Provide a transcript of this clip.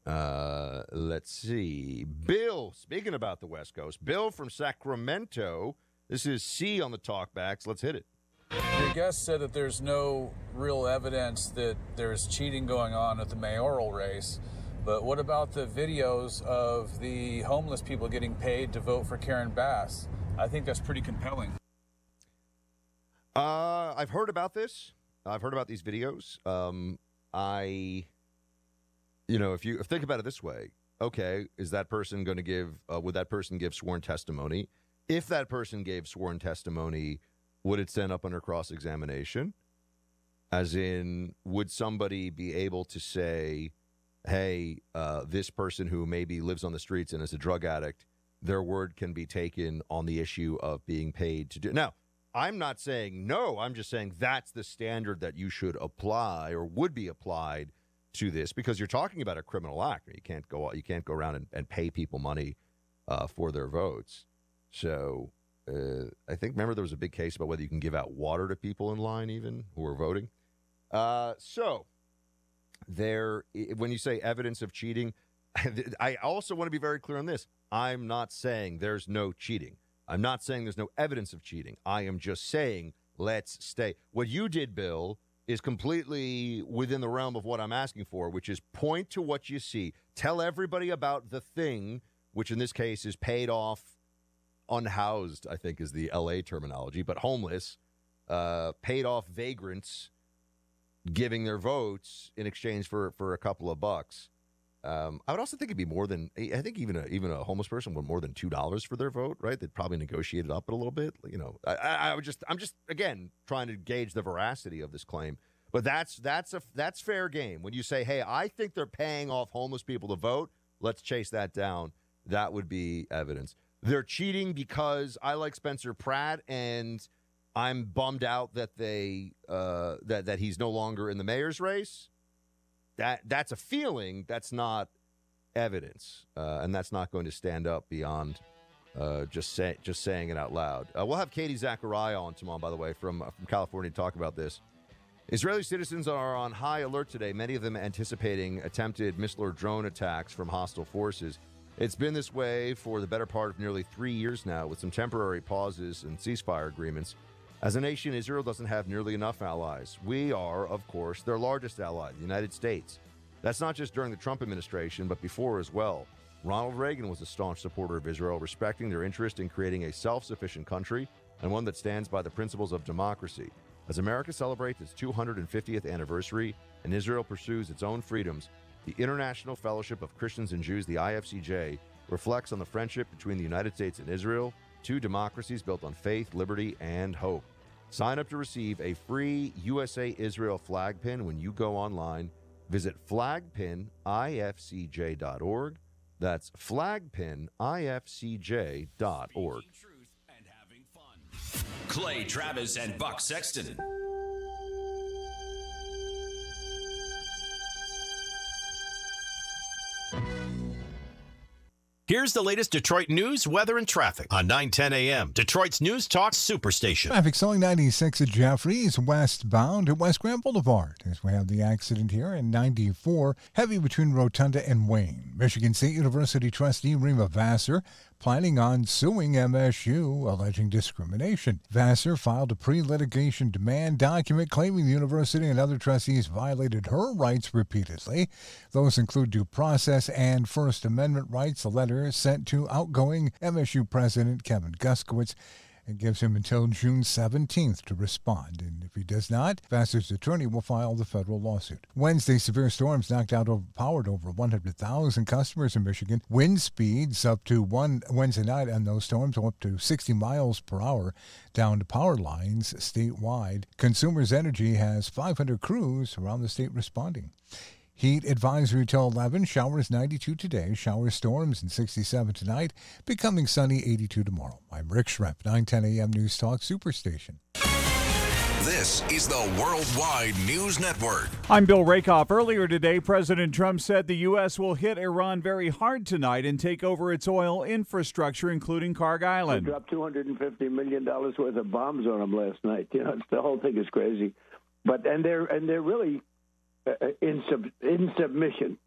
Let's see. Bill, speaking about the West Coast, Bill from Sacramento. This is C on the talkbacks. Let's hit it. Your guest said that there's no real evidence that there's cheating going on at the mayoral race. But what about the videos of the homeless people getting paid to vote for Karen Bass? I think that's pretty compelling. I've heard about this. I've heard about these videos. If you think about it this way, okay, is that person going to give, would that person give sworn testimony? If that person gave sworn testimony, would it stand up under cross-examination? As in, would somebody be able to say, hey, this person who maybe lives on the streets and is a drug addict, their word can be taken on the issue of being paid to do. Now, I'm not saying no. I'm just saying that's the standard that you should apply or would be applied to this, because you're talking about a criminal act. You can't go around and pay people money for their votes. So I think, remember, there was a big case about whether you can give out water to people in line even who are voting. So there, when you say evidence of cheating, I also want to be very clear on this. I'm not saying there's no cheating. I'm not saying there's no evidence of cheating. I am just saying let's stay. What you did, Bill, is completely within the realm of what I'm asking for, which is point to what you see. Tell everybody about the thing, which in this case is paid off, unhoused, I think is the L.A. terminology, but homeless, paid off vagrants giving their votes in exchange for a couple of bucks. I would also think it'd be more than, I think even a homeless person would more than $2 for their vote, right? They'd probably negotiate it up a little bit. You know, I'm just again trying to gauge the veracity of this claim. But that's fair game. When you say, hey, I think they're paying off homeless people to vote, let's chase that down. That would be evidence. They're cheating because I like Spencer Pratt and I'm bummed out that that he's no longer in the mayor's race. That's a feeling. That's not evidence, and that's not going to stand up beyond just saying it out loud. We'll have Katie Zachariah on tomorrow, by the way, from California to talk about this. Israeli citizens are on high alert today, many of them anticipating attempted missile or drone attacks from hostile forces. It's been this way for the better part of nearly 3 years now, with some temporary pauses and ceasefire agreements. As a nation, Israel doesn't have nearly enough allies. We are, of course, their largest ally, the United States. That's not just during the Trump administration, but before as well. Ronald Reagan was a staunch supporter of Israel, respecting their interest in creating a self-sufficient country and one that stands by the principles of democracy. As America celebrates its 250th anniversary and Israel pursues its own freedoms, the International Fellowship of Christians and Jews, the IFCJ, reflects on the friendship between the United States and Israel, two democracies built on faith, liberty, and hope. Sign up to receive a free USA Israel flag pin when you go online. Visit flagpinifcj.org. That's flagpinifcj.org. Clay Travis and Buck Sexton. Here's the latest Detroit news, weather, and traffic on 9:10 a.m. Detroit's News Talk Superstation. Traffic slowing 96 at Jeffries westbound at West Grand Boulevard as we have the accident here, and 94 heavy between Rotunda and Wayne. Michigan State University trustee Rima Vassar planning on suing MSU, alleging discrimination. Vassar filed a pre-litigation demand document claiming the university and other trustees violated her rights repeatedly. Those include due process and First Amendment rights. The letter sent to outgoing MSU President Kevin Guskowitz and gives him until June 17th to respond. And if he does not, Vassar's attorney will file the federal lawsuit. Wednesday, severe storms knocked out or powered over 100,000 customers in Michigan. Wind speeds up to Wednesday night on those storms up to 60 miles per hour down to power lines statewide. Consumers Energy has 500 crews around the state responding. Heat advisory till 11. Showers 92 today. Shower storms and 67 tonight. Becoming sunny 82 tomorrow. I'm Rick Schrepp, 9:10 a.m. News Talk Superstation. This is the Worldwide News Network. I'm Bill Rakoff. Earlier today, President Trump said the U.S. will hit Iran very hard tonight and take over its oil infrastructure, including Kharg Island. They dropped $250 million worth of bombs on them last night. You know, the whole thing is crazy. But and they're really in submission.